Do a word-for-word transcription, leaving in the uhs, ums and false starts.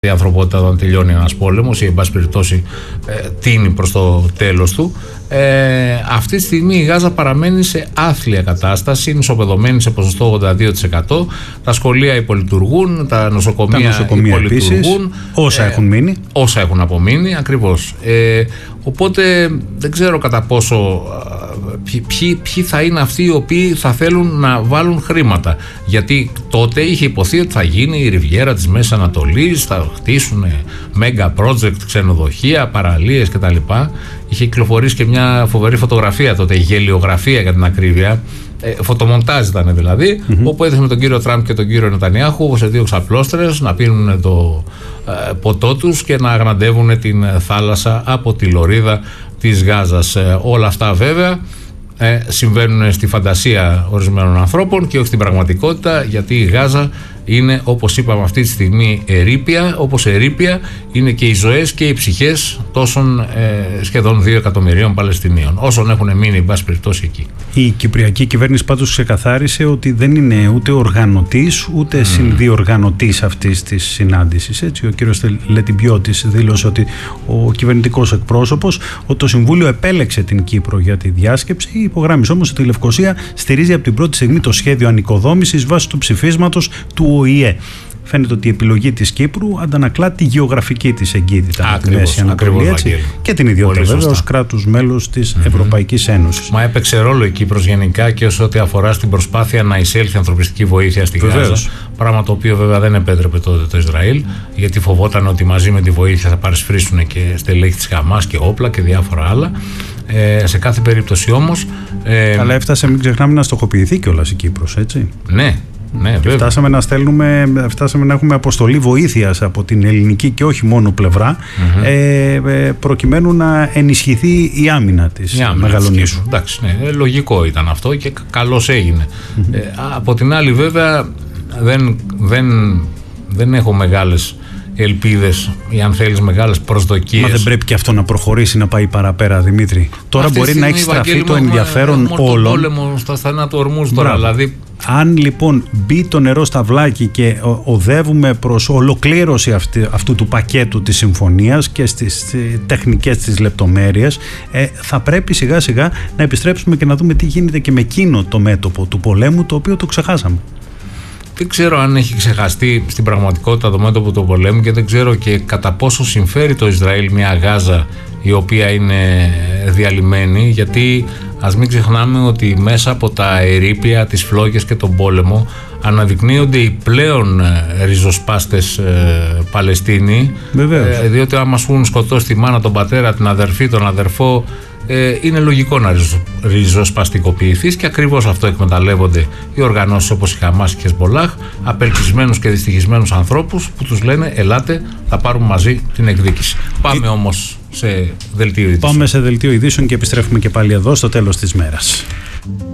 η ανθρωπότητα όταν τελειώνει ένας πόλεμος ή εν πάση περιπτώσει ε, τίνει προς το τέλος του. Ε, αυτή τη στιγμή η Γάζα παραμένει σε άθλια κατάσταση, είναι ισοπεδωμένη σε ποσοστό ογδόντα δύο τοις εκατό. Τα σχολεία υπολειτουργούν, τα νοσοκομεία, τα νοσοκομεία υπολειτουργούν. Επίσης, όσα ε, έχουν μείνει. Όσα έχουν απομείνει, ακριβώς. Ε, οπότε δεν ξέρω κατά πόσο ποιοι, ποιοι, ποιοι θα είναι αυτοί οι οποίοι θα θέλουν να βάλουν χρήματα. Γιατί τότε είχε υποθεί ότι θα γίνει η Ριβιέρα της Μέσης Ανατολής, θα χτίσουν mega project, ξενοδοχεία, παραλίες κτλ. Είχε κυκλοφορήσει και μια φοβερή φωτογραφία τότε, γελιογραφία για την ακρίβεια. Ε, φωτομοντάζ ήταν δηλαδή, mm-hmm. όπου έδειχνε τον κύριο Τραμπ και τον κύριο Νετανιάχου σε δύο ξαπλώστρες να πίνουν το ε, ποτό τους και να αγναντεύουν την θάλασσα από τη λωρίδα της Γάζας. Ε, όλα αυτά βέβαια ε, συμβαίνουν στη φαντασία ορισμένων ανθρώπων και όχι στην πραγματικότητα, γιατί η Γάζα είναι, όπως είπαμε, αυτή τη στιγμή ερείπια, όπως ερείπια είναι και οι ζωές και οι ψυχές τόσων ε, σχεδόν δύο εκατομμυρίων Παλαιστινίων, όσων έχουν μείνει εν πάση περιπτώσει εκεί. Η κυπριακή κυβέρνηση πάντως ξεκαθάρισε ότι δεν είναι ούτε οργανωτής ούτε mm. συνδιοργανωτής αυτής της συνάντησης. Έτσι, ο κύριος Λετιμπιώτης δήλωσε ότι ο κυβερνητικός εκπρόσωπος, ότι το Συμβούλιο επέλεξε την Κύπρο για τη διάσκεψη, υπογράμμισε όμως ότι η Λευκοσία στηρίζει από την πρώτη στιγμή το σχέδιο ανοικοδόμησης βάσει του ψηφίσματος του Ο Η Ε. Φαίνεται ότι η επιλογή της Κύπρου αντανακλά τη γεωγραφική της εγκύτητα με τη Μέση Ανατολή, έτσι, και την ιδιότητα βέβαια ως κράτους μέλους της mm-hmm. Ευρωπαϊκής Ένωσης. Μα έπαιξε ρόλο η Κύπρος γενικά και όσο ό,τι αφορά στην προσπάθεια να εισέλθει ανθρωπιστική βοήθεια στη Γάζα. Πράγμα το οποίο βέβαια δεν επέτρεπε τότε το Ισραήλ, γιατί φοβόταν ότι μαζί με τη βοήθεια θα παρισφρήσουν και στελέχη της Χαμάς και όπλα και διάφορα άλλα. Ε, σε κάθε περίπτωση όμως. Ε, Αλλά έφτασε, μην ξεχνάμε, να στοχοποιηθεί κιόλας η Κύπρος, έτσι. Ναι. Ναι, φτάσαμε να στέλνουμε, φτάσαμε να έχουμε αποστολή βοήθειας από την ελληνική και όχι μόνο πλευρά, mm-hmm. ε, προκειμένου να ενισχυθεί η άμυνα της Μεγαλονήσου. Εντάξει, ναι, λογικό ήταν αυτό και καλώς έγινε. Mm-hmm. Ε, από την άλλη βέβαια δεν, δεν, δεν έχω μεγάλες ελπίδες ή αν θέλεις μεγάλες προσδοκίες. Μα δεν πρέπει και αυτό να προχωρήσει, να πάει παραπέρα, Δημήτρη? Τώρα αυτή μπορεί να έχει στραφεί το ενδιαφέρον όλων. Το πόλεμο στα στενά του Ορμούζ τώρα, δηλαδή. Αν λοιπόν μπει το νερό στα βλάκι και οδεύουμε προς ολοκλήρωση αυτή, αυτού του πακέτου της συμφωνίας και στις τεχνικές της λεπτομέρειες, ε, θα πρέπει σιγά σιγά να επιστρέψουμε και να δούμε τι γίνεται και με εκείνο το μέτωπο του πολέμου, το οποίο το ξεχάσαμε. Δεν ξέρω αν έχει ξεχαστεί στην πραγματικότητα το μέτωπο του πολέμου και δεν ξέρω και κατά πόσο συμφέρει το Ισραήλ μια Γάζα η οποία είναι διαλυμένη, γιατί ας μην ξεχνάμε ότι μέσα από τα ερείπια, τις φλόγες και τον πόλεμο αναδεικνύονται οι πλέον ριζοσπάστες ε, Παλαιστίνοι. Ε, διότι άμα σου έχουν σκοτώσει τη μάνα, τον πατέρα, την αδερφή, τον αδερφό, ε, είναι λογικό να ριζοσπαστικοποιηθείς και ακριβώς αυτό εκμεταλλεύονται οι οργανώσεις όπως η Χαμάς και η Χεσμολάχ, απελπισμένους και δυστυχισμένους ανθρώπους που τους λένε ελάτε, θα πάρουμε μαζί την εκδίκηση. Πάμε όμως σε δελτίο ειδήσεων. Πάμε σε δελτίο ειδήσεων και επιστρέφουμε και πάλι εδώ στο τέλος της μέρας.